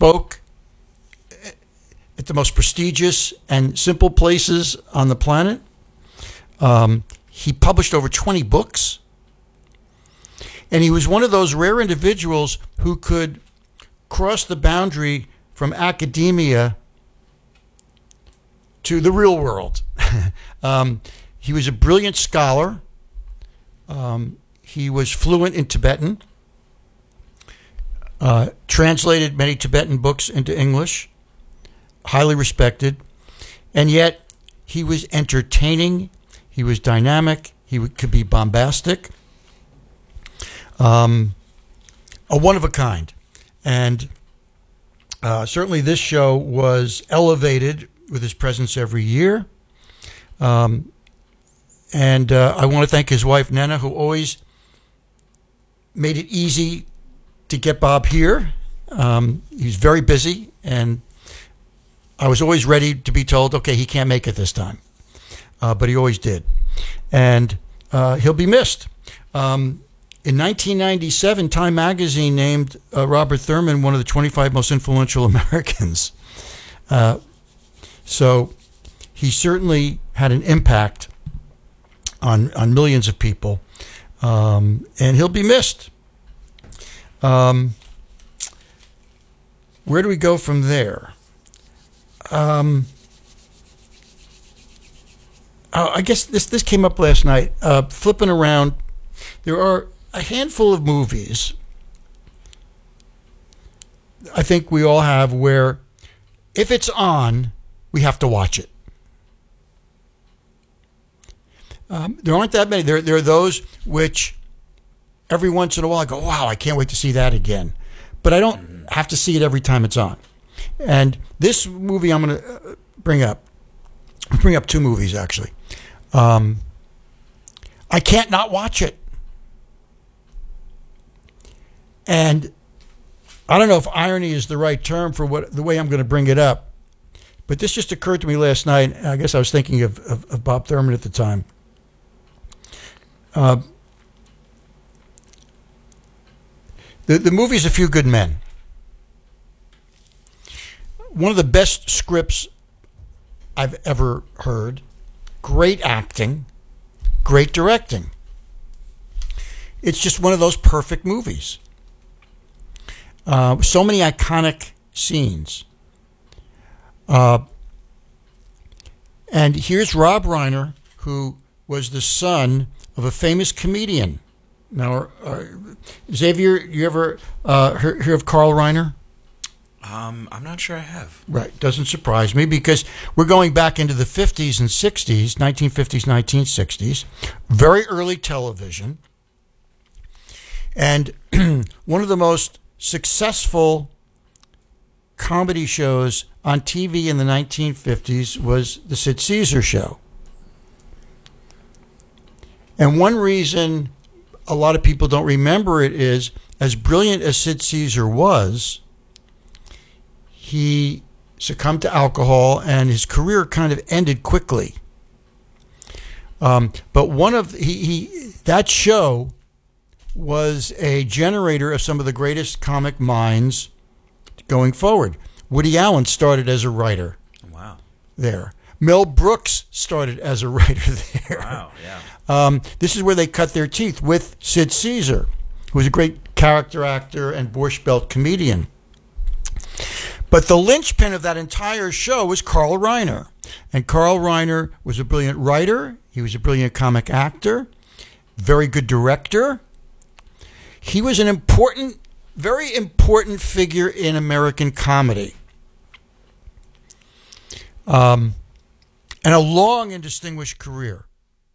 spoke at the most prestigious and simple places on the planet. He published over 20 books. And he was one of those rare individuals who could cross the boundary from academia to the real world. He was a brilliant scholar. He was fluent in Tibetan, translated many Tibetan books into English, highly respected, and yet he was entertaining, he was dynamic, could be bombastic, a one of a kind. And certainly this show was elevated with his presence every year. And I want to thank his wife, Nena, who always made it easy to get Bob here. He's very busy, and I was always ready to be told, okay, he can't make it this time. But he always did. And he'll be missed. In 1997, Time magazine named Robert Thurman one of the 25 most influential Americans. So he certainly had an impact on millions of people, and he'll be missed. Where do we go from there? I guess this came up last night. Flipping around, there are a handful of movies I think we all have where if it's on, we have to watch it. There aren't that many. There are those which every once in a while I go, wow, I can't wait to see that again. But I don't have to see it every time it's on. And this movie I'm going to bring up two movies, actually. I can't not watch it. And I don't know if irony is the right term for the way I'm going to bring it up, but this just occurred to me last night. I guess I was thinking of Bob Thurman at the time. The movie's A Few Good Men. One of the best scripts I've ever heard. Great acting, great directing. It's just one of those perfect movies. So many iconic scenes. And here's Rob Reiner, who was the son of a famous comedian. Now, Xavier, you ever hear of Carl Reiner? I'm not sure I have. Right. Doesn't surprise me because we're going back into the 50s and 60s, 1950s, 1960s. Very early television. And one of the most successful comedy shows on TV in the 1950s was the Sid Caesar Show. And one reason a lot of people don't remember it is, as brilliant as Sid Caesar was, he succumbed to alcohol and his career kind of ended quickly. But that show was a generator of some of the greatest comic minds going forward. Woody Allen started as a writer. Wow. There. Mel Brooks started as a writer there. Wow, yeah. This is where they cut their teeth with Sid Caesar, who was a great character actor and Borscht Belt comedian. But the linchpin of that entire show was Carl Reiner. And Carl Reiner was a brilliant writer. He was a brilliant comic actor, very good director. He was an important, very important figure in American comedy. And a long and distinguished career.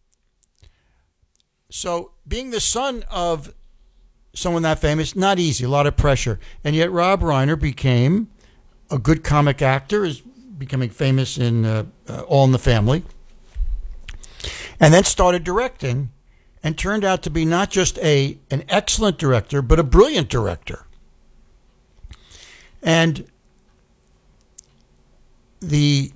So being the son of someone that famous, not easy, a lot of pressure. And yet Rob Reiner became a good comic actor, is becoming famous in All in the Family, and then started directing and turned out to be not just an excellent director, but a brilliant director. And the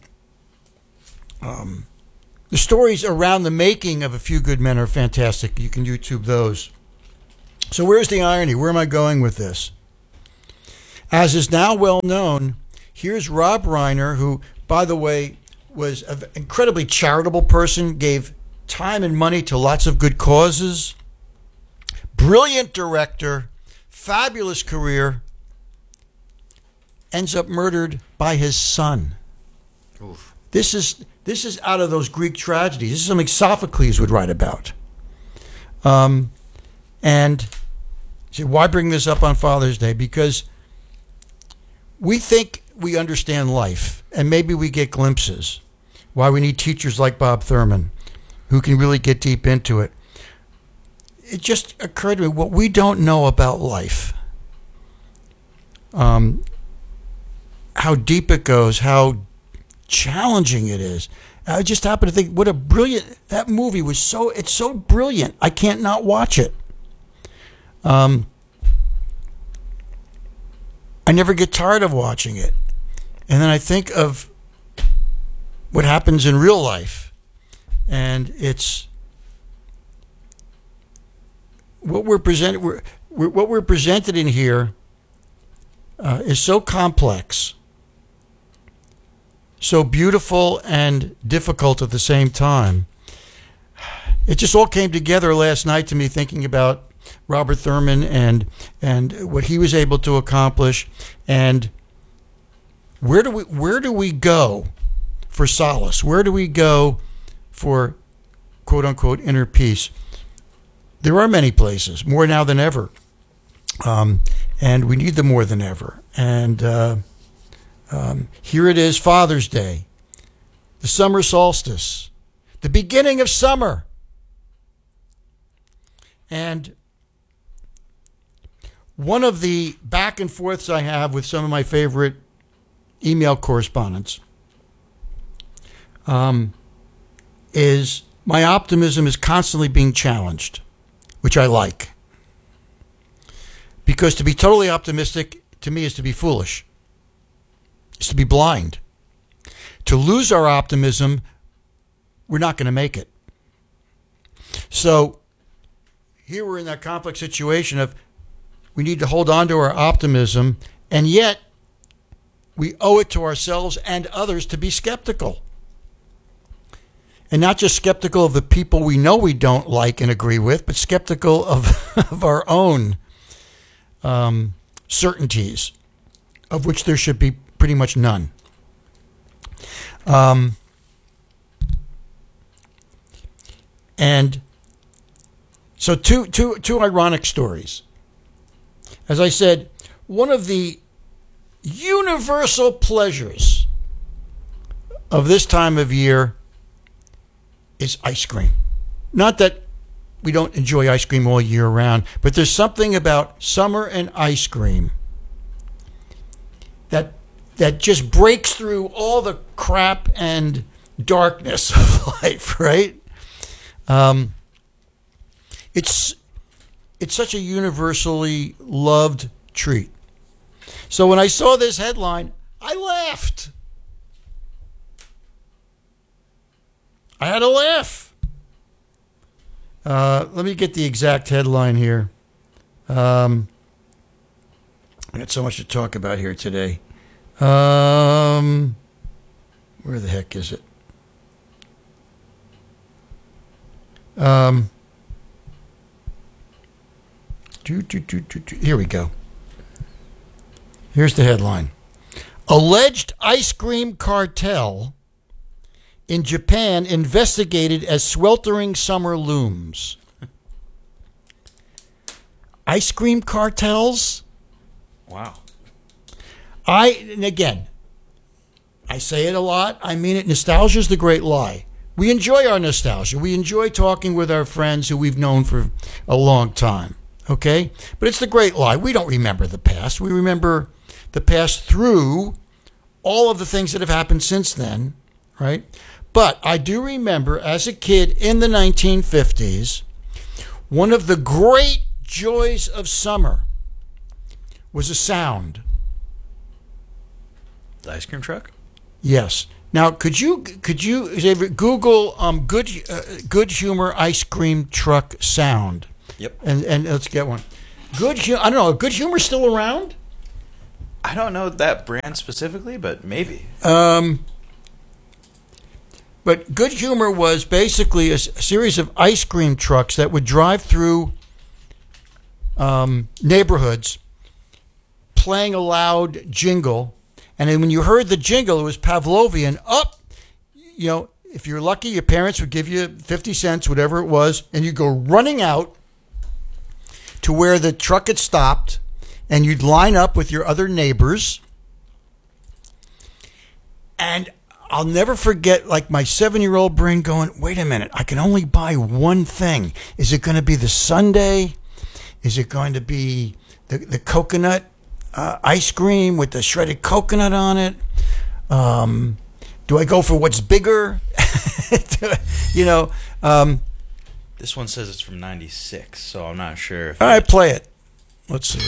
stories around the making of A Few Good Men are fantastic. You can YouTube those. So where's the irony? Where am I going with this? As is now well known, here's Rob Reiner, who, by the way, was an incredibly charitable person, gave time and money to lots of good causes, brilliant director, fabulous career, ends up murdered by his son. Oof. This is out of those Greek tragedies. This is something Sophocles would write about. And so why bring this up on Father's Day? Because we think we understand life, and maybe we get glimpses. Why we need teachers like Bob Thurman, who can really get deep into it. It just occurred to me what we don't know about life. How deep it goes, how challenging it is. I just happen to think what a brilliant that movie was. It's so brilliant. I can't not watch it. I never get tired of watching it. And then I think of what happens in real life, and it's what we're presented in here is so complex, so beautiful and difficult at the same time. It just all came together last night to me, thinking about Robert Thurman and what he was able to accomplish, and where do we go for solace? Where do we go for quote unquote inner peace? There are many places, more now than ever, and we need them more than ever. And here it is, Father's Day, the summer solstice, the beginning of summer. And one of the back and forths I have with some of my favorite email correspondents is my optimism is constantly being challenged, which I like. Because to be totally optimistic, to me, is to be foolish. It's to be blind. To lose our optimism, we're not going to make it. So here we're in that complex situation of we need to hold on to our optimism, and yet we owe it to ourselves and others to be skeptical. And not just skeptical of the people we know we don't like and agree with, but skeptical of our own certainties, of which there should be pretty much none. And so two ironic stories. As I said, one of the universal pleasures of this time of year is ice cream. Not that we don't enjoy ice cream all year round, but there's something about summer and ice cream that just breaks through all the crap and darkness of life, right? It's such a universally loved treat. So when I saw this headline, I laughed. I had a laugh. Let me get the exact headline here. I got so much to talk about here today. Where the heck is it? Here we go. Here's the headline. Alleged ice cream cartel in Japan investigated as sweltering summer looms. Ice cream cartels? Wow. And again, I say it a lot. I mean it. Nostalgia is the great lie. We enjoy our nostalgia. We enjoy talking with our friends who we've known for a long time. Okay? But it's the great lie. We don't remember the past. We remember the past through all of the things that have happened since then, right? But I do remember as a kid in the 1950s, one of the great joys of summer was a sound. The ice cream truck? Yes. Now, could you Xavier, Google good humor ice cream truck sound? Yep. And let's get one. I don't know. Good humor still around? I don't know that brand specifically, but maybe. But Good Humor was basically a series of ice cream trucks that would drive through neighborhoods playing a loud jingle. And then when you heard the jingle, it was Pavlovian. If you're lucky, your parents would give you 50 cents, whatever it was, and you'd go running out to where the truck had stopped, and you'd line up with your other neighbors. And I'll never forget, like, my 7-year-old brain going, wait a minute, I can only buy one thing. Is it going to be the sundae? Is it going to be the coconut ice cream with the shredded coconut on it? Do I go for what's bigger? This one says it's from 96, so I'm not sure. All right, play it. Let's see.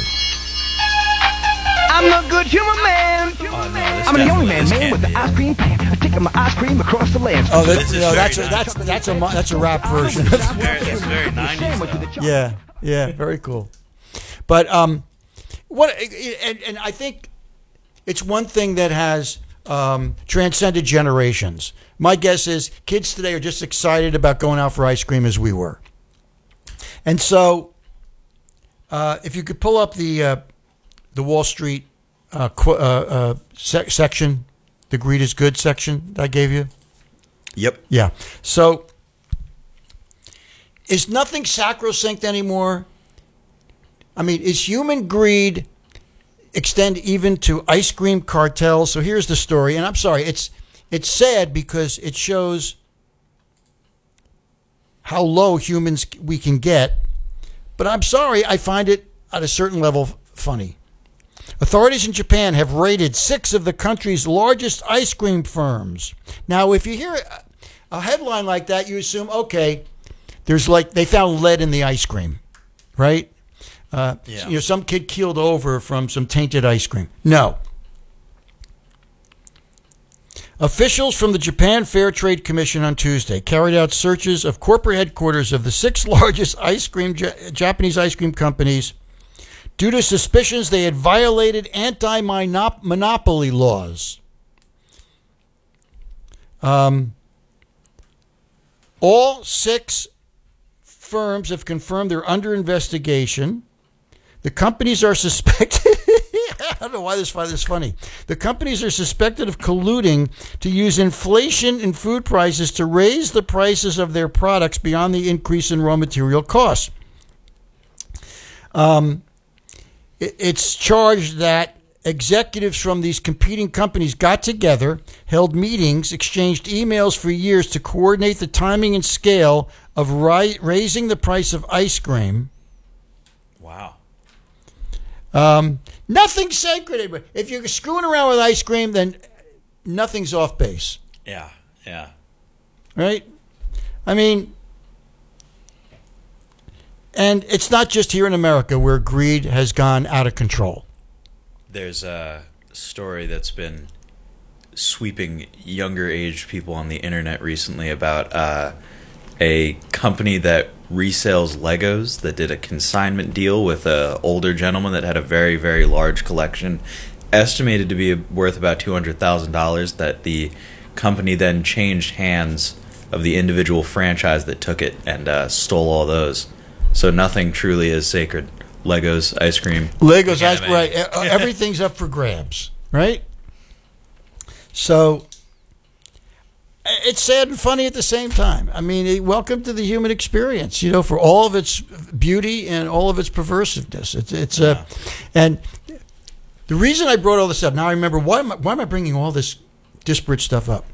I'm the Good Humor Man. I'm the only man with the ice cream pan. I'm taking my ice cream across the land. Oh, This is very that's a rap version. It's very 90s, though. Yeah, very cool. But and I think it's one thing that has transcended generations. My guess is kids today are just excited about going out for ice cream as we were. And so, if you could pull up the Wall Street section, the greed is good section that I gave you. Yep. Yeah. So, is nothing sacrosanct anymore? I mean, is human greed extend even to ice cream cartels? So here's the story, and I'm sorry, it's sad because it shows how low humans we can get, but I'm sorry, I find it at a certain level funny. Authorities in Japan have raided 6 of the country's largest ice cream firms. Now, if you hear a headline like that, you assume, okay, they found lead in the ice cream, right? Yeah. Some kid keeled over from some tainted ice cream. No. Officials from the Japan Fair Trade Commission on Tuesday carried out searches of corporate headquarters of the 6 largest Japanese ice cream companies due to suspicions they had violated anti-monopoly laws. All 6 firms have confirmed they're under investigation. The companies are suspected. I don't know why I find this funny. The companies are suspected of colluding to use inflation in food prices to raise the prices of their products beyond the increase in raw material costs. It's charged that executives from these competing companies got together, held meetings, exchanged emails for years to coordinate the timing and scale of raising the price of ice cream. Wow. Nothing's sacred. If you're screwing around with ice cream, then nothing's off base. Yeah. Right? I mean, and it's not just here in America where greed has gone out of control. There's a story that's been sweeping younger age people on the internet recently about a company that resells Legos that did a consignment deal with an older gentleman that had a very, very large collection, estimated to be worth about $200,000, that the company then changed hands of the individual franchise that took it and stole all those. So nothing truly is sacred. Legos, ice cream. Legos, ice cream, right. Everything's up for grabs, right? So it's sad and funny at the same time. I mean, welcome to the human experience, for all of its beauty and all of its perversiveness. And the reason I brought all this up, now I remember, why am I bringing all this disparate stuff up?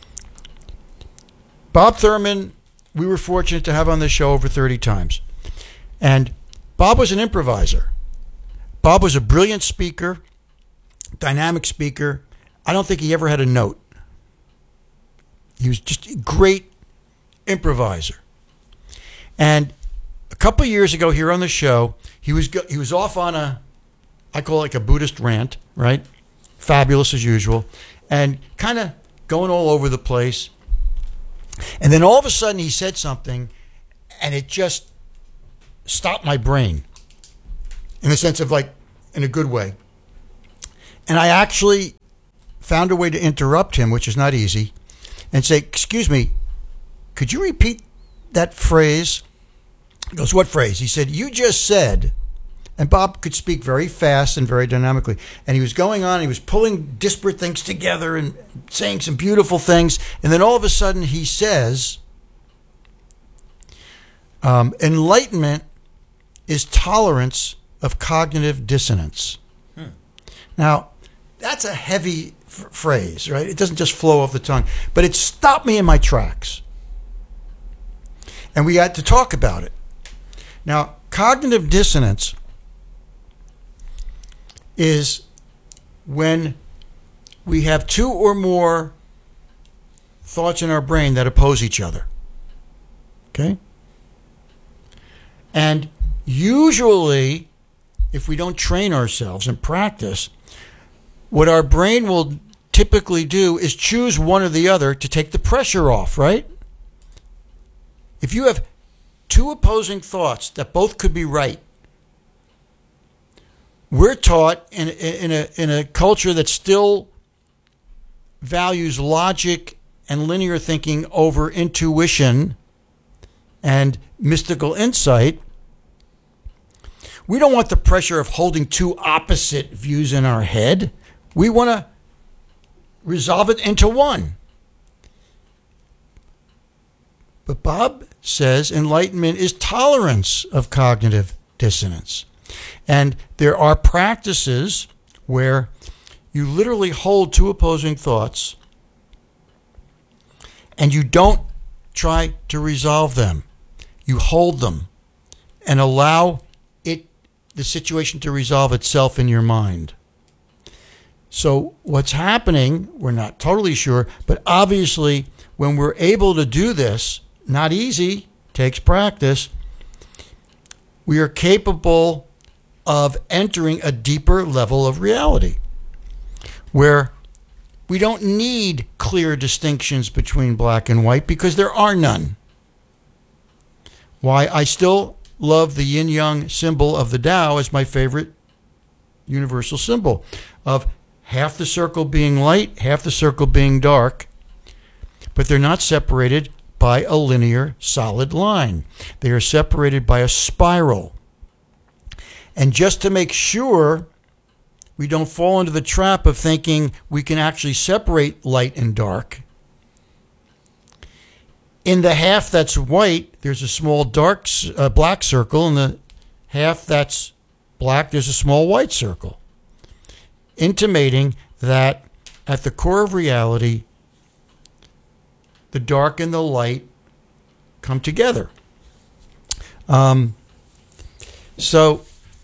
Bob Thurman, we were fortunate to have on this show over 30 times. And Bob was an improviser. Bob was a brilliant speaker, dynamic speaker. I don't think he ever had a note. He was just a great improviser. And a couple of years ago here on the show, he was off on I call it like a Buddhist rant, right? Fabulous as usual. And kind of going all over the place. And then all of a sudden he said something, and it just stopped my brain in the sense of, like, in a good way. And I actually found a way to interrupt him, which is not easy, and say, "Excuse me, could you repeat that phrase?" He goes, "What phrase?" He said, "You just said," and Bob could speak very fast and very dynamically. And he was going on, he was pulling disparate things together and saying some beautiful things. And then all of a sudden he says, enlightenment is tolerance of cognitive dissonance. Now, that's a heavy phrase, right? It doesn't just flow off the tongue. But it stopped me in my tracks. And we had to talk about it. Now, cognitive dissonance is when we have two or more thoughts in our brain that oppose each other. Okay? And usually, if we don't train ourselves and practice, what our brain will typically do is choose one or the other to take the pressure off, right? If you have two opposing thoughts that both could be right, we're taught in a culture that still values logic and linear thinking over intuition and mystical insight. We don't want the pressure of holding two opposite views in our head. We want to resolve it into one. But Bob says enlightenment is tolerance of cognitive dissonance. And there are practices where you literally hold two opposing thoughts and you don't try to resolve them. You hold them and allow the situation to resolve itself in your mind. So what's happening, we're not totally sure, but obviously when we're able to do this, not easy, takes practice, we are capable of entering a deeper level of reality where we don't need clear distinctions between black and white because there are none. Why I still love the yin-yang symbol of the Tao as my favorite universal symbol of half the circle being light, half the circle being dark, but they're not separated by a linear solid line. They are separated by a spiral. And just to make sure we don't fall into the trap of thinking we can actually separate light and dark, in the half that's white, there's a small black circle. In the half that's black, there's a small white circle, intimating that at the core of reality, the dark and the light come together. So,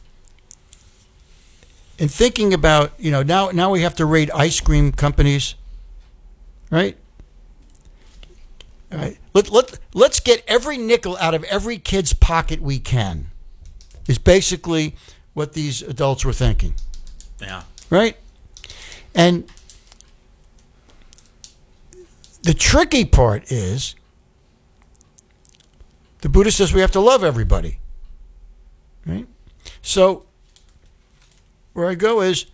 in thinking about, now we have to rate ice cream companies, right? All right. Let's get every nickel out of every kid's pocket we can, is basically what these adults were thinking. Yeah. Right? And the tricky part is the Buddha says we have to love everybody. Right? So where I go is,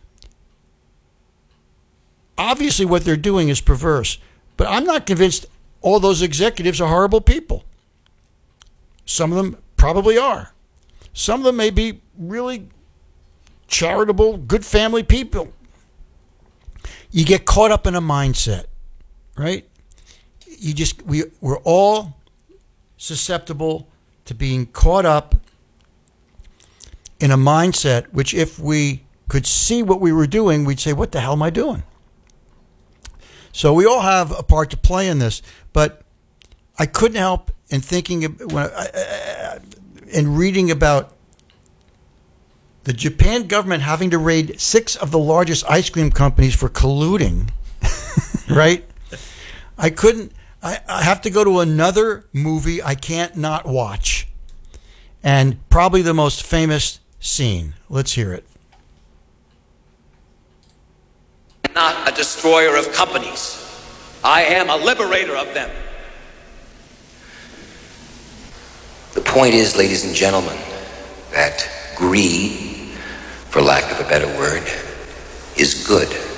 obviously what they're doing is perverse, but I'm not convinced all those executives are horrible people. Some of them probably are. Some of them may be really charitable, good family people. You get caught up in a mindset, right? We're all susceptible to being caught up in a mindset which, if we could see what we were doing, we'd say, what the hell am I doing? So we all have a part to play in this, but I couldn't help in thinking in reading about the Japan government having to raid 6 of the largest ice cream companies for colluding, right? I have to go to another movie I can't not watch, and probably the most famous scene. Let's hear it. Not a destroyer of companies. I am a liberator of them. The point is, ladies and gentlemen, that greed, for lack of a better word, is good.